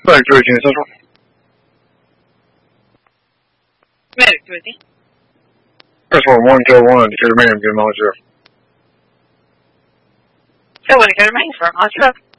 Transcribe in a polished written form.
Medic 318 Central. Medic 318. First one, 1 Decatur Main, get him on the truck. So 1 Decatur Main, sir, on the truck.